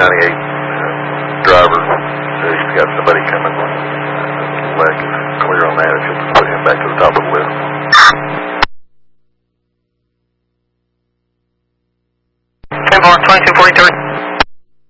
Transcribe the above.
398 driver. He's got somebody coming. Leg clear on that. If you'll just put him back to the top of the list. 10-4, 2243.